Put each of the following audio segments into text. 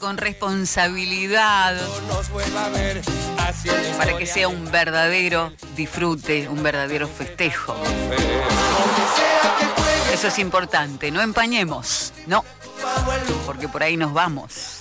con responsabilidad, para que sea un verdadero disfrute, un verdadero festejo. Eso es importante, no empañemos, no, porque por ahí nos vamos.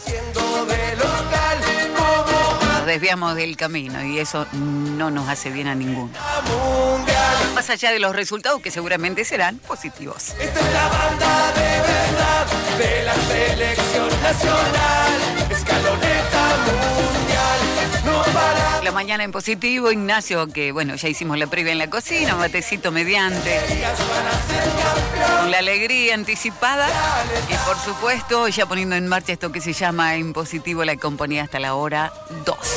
Nos desviamos del camino y eso no nos hace bien a ninguno. Más allá de los resultados que seguramente serán positivos. Esta es la banda de verdad de la selección nacional, escaloneta mundial, no para. La mañana en positivo, Ignacio, que bueno, ya hicimos la previa en la cocina, matecito mediante, con la alegría anticipada y por supuesto ya poniendo en marcha esto que se llama en positivo la compañía hasta la hora 12.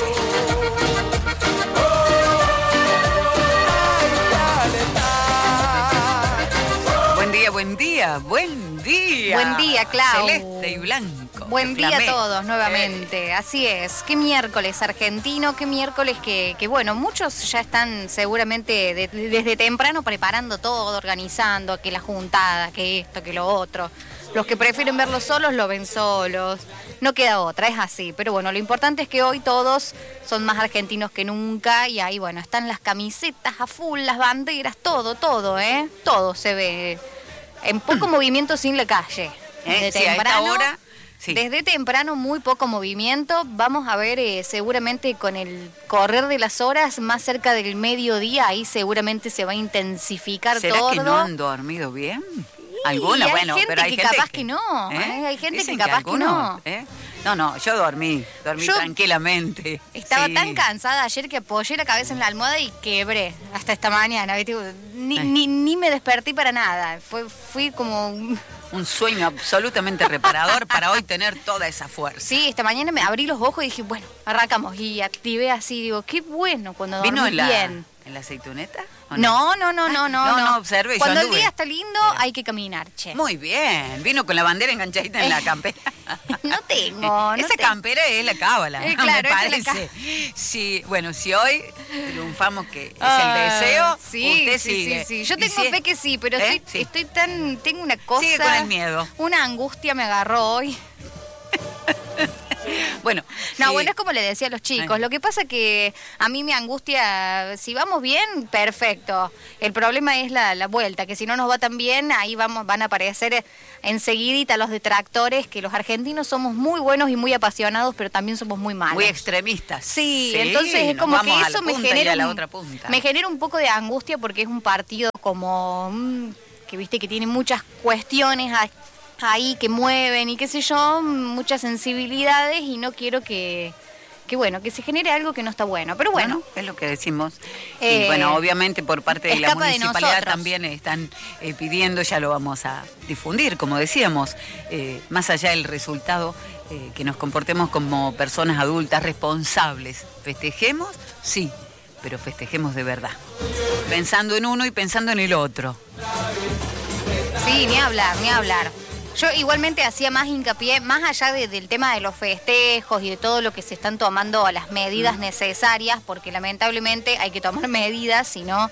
Buen día. Buen día, Clau. Celeste y blanco. Buen día a todos nuevamente. Así es. Qué miércoles argentino, qué miércoles que bueno, muchos ya están seguramente desde temprano preparando todo, organizando, que la juntada, que esto, que lo otro. Los que prefieren verlos solos, lo ven solos. No queda otra, es así. Pero bueno, lo importante es que hoy todos son más argentinos que nunca y ahí, bueno, están las camisetas a full, las banderas, todo, ¿eh? Todo se ve. En poco movimiento sin la calle. Desde temprano, hora, sí. Desde temprano muy poco movimiento. Vamos a ver seguramente con el correr de las horas, más cerca del mediodía, ahí seguramente se va a intensificar ¿Será todo. ¿Será que no han dormido bien? Alguna, hay bueno, gente pero hay que gente capaz que no. Hay gente Dicen que capaz que no. No, yo dormí tranquilamente. Estaba tan cansada ayer que apoyé la cabeza en la almohada y quebré hasta esta mañana. Ni me desperté para nada. Fui como un sueño absolutamente reparador para hoy tener toda esa fuerza. Sí, esta mañana me abrí los ojos y dije, bueno, arrancamos. Y activé así, digo, qué bueno cuando dormí bien. ¿En la aceituneta? No, observe. Cuando el día está lindo, hay que caminar, che. Muy bien. Vino con la bandera enganchadita en la campera. No tengo. Esa campera es la cábala, claro, me parece. Sí, bueno, si hoy triunfamos que es el deseo, usted sigue. Sí. Yo tengo fe que sí, pero tengo una cosa. Sigue con el miedo. Una angustia me agarró hoy. Bueno, bueno, es como le decía a los chicos. Lo que pasa que a mí me angustia, si vamos bien, perfecto. El problema es la vuelta, que si no nos va tan bien, ahí van a aparecer enseguidita los detractores, que los argentinos somos muy buenos y muy apasionados, pero también somos muy malos. Muy extremistas. Sí, entonces es como que eso me genera un poco de angustia porque es un partido como que viste que tiene muchas cuestiones ahí que mueven y qué sé yo, muchas sensibilidades y no quiero que se genere algo que no está bueno. Pero bueno. Es lo que decimos. Y bueno, obviamente por parte de la municipalidad también están pidiendo, ya lo vamos a difundir, como decíamos, más allá del resultado, que nos comportemos como personas adultas responsables. ¿Festejemos? Sí, pero festejemos de verdad. Pensando en uno y pensando en el otro. Sí, ni hablar. Yo igualmente hacía más hincapié, más allá del tema de los festejos y de todo lo que se están tomando las medidas necesarias, porque lamentablemente hay que tomar medidas, si no,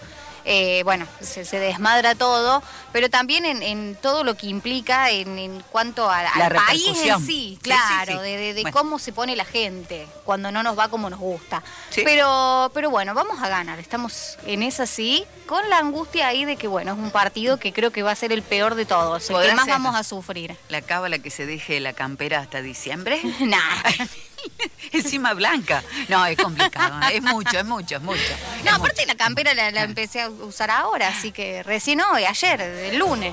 se desmadra todo, pero también en todo lo que implica en cuanto al país en sí, claro, sí. De cómo se pone la gente cuando no nos va como nos gusta. Sí. Pero bueno, vamos a ganar, estamos en esa sí, con la angustia ahí de que bueno, es un partido que creo que va a ser el peor de todos, el que más vamos a sufrir. ¿La cábala que se deje la campera hasta diciembre? Nah. Encima blanca. No, es complicado. Es mucho. No, aparte la campera la empecé a usar ahora, así que recién hoy, ayer, el lunes.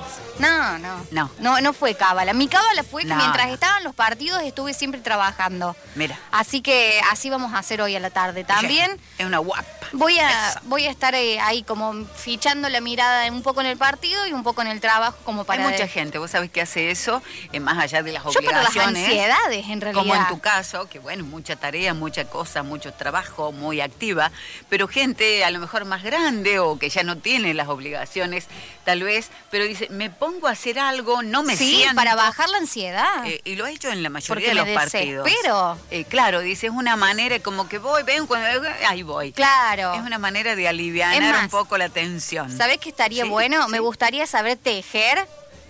No fue cábala. Mi cábala fue que mientras estaban los partidos estuve siempre trabajando. Mira. Así que así vamos a hacer hoy a la tarde también. Es una guapa. Voy a estar ahí como fichando la mirada un poco en el partido y un poco en el trabajo como para... Hay mucha gente, vos sabés que hace eso, más allá de las obligaciones. Yo por las ansiedades, en realidad. Como en tu caso, que bueno, mucha tarea, mucha cosa, mucho trabajo, muy activa, pero gente a lo mejor más grande o que ya no tiene las obligaciones, tal vez, pero dice, me pongo a hacer algo, no me siento... Sí, para bajar la ansiedad. Y lo he hecho en la mayoría de los partidos. Pero claro, dice, es una manera como que ven, ahí voy. Claro. Es una manera de aliviar un poco la tensión. ¿Sabés qué estaría bueno? Sí. Me gustaría saber tejer.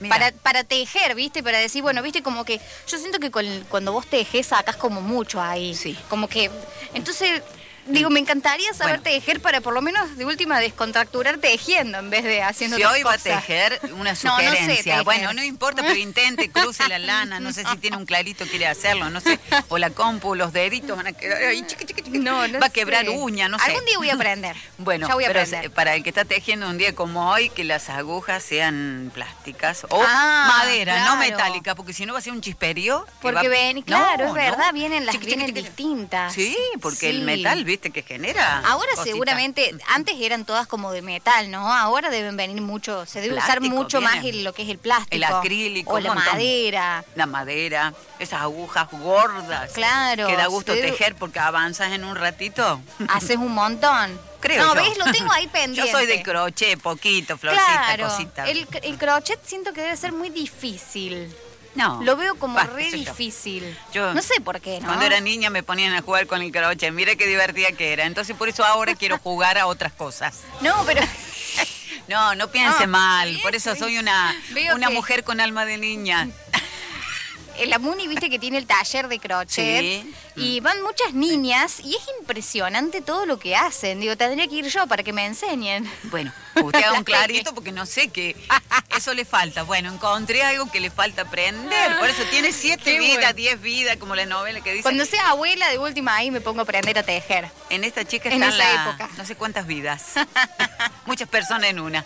para tejer, ¿viste? Para decir, bueno, ¿viste? Como que yo siento que cuando vos tejes sacás como mucho ahí. Sí. Como que, entonces... Digo, me encantaría saber tejer para por lo menos de última descontracturar tejiendo en vez de haciendo otras hoy cosas. Va a tejer, una sugerencia. No sé tejer. Bueno, no importa, pero intente, cruce la lana, no sé si tiene un clarito, quiere hacerlo, no sé. O la compu, los deditos van a quedar ahí, no va a quebrar uña, no sé. Algún día voy a aprender. Bueno, ya voy a pero aprender. Para el que está tejiendo un día como hoy, que las agujas sean plásticas o madera, claro. no metálica, porque si no va a ser un chisperío. Porque claro, es verdad, vienen distintas. Sí, porque el metal, viste, que genera. Ahora seguramente, antes eran todas como de metal, ¿no? Ahora deben venir mucho, se debe usar mucho más lo que es el plástico. El acrílico. O la madera. La madera, esas agujas gordas. Claro. Que da gusto tejer porque avanzas en un ratito. Haces un montón. Creo no, yo. ¿ves? Lo tengo ahí pendiente. Yo soy de crochet, poquito, florcita, cosita. El crochet siento que debe ser muy difícil. No. Lo veo como re difícil. Yo no sé por qué, ¿no? Cuando era niña me ponían a jugar con el crochet. Mira qué divertida que era. Entonces por eso ahora quiero jugar a otras cosas. No, pero... No piense mal. Por eso soy una mujer con alma de niña. La Muni, viste que tiene el taller de crochet. Sí. Y van muchas niñas y es impresionante todo lo que hacen. Digo, tendría que ir yo para que me enseñen. Bueno, usted haga un clarito porque no sé qué. Eso le falta. Bueno, encontré algo que le falta aprender. Por eso tiene 7 vidas, 10 vidas, como la novela que dice. Cuando sea abuela, de última ahí me pongo a aprender a tejer. En esta chica está en esa época. No sé cuántas vidas. Muchas personas en una.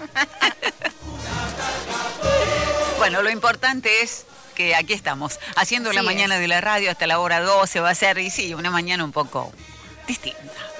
Bueno, lo importante es que aquí estamos, haciendo la mañana de la radio hasta la hora 12 va a ser, y sí, una mañana un poco distinta.